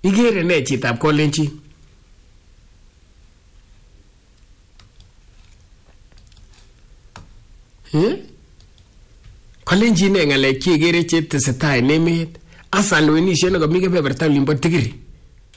Igere ne chitab Kolenjin? Kolenjin ne ngalek chi igere che tesetai en emet. Asa lewenisiet ne komi kebeberta olimbo Tigiri.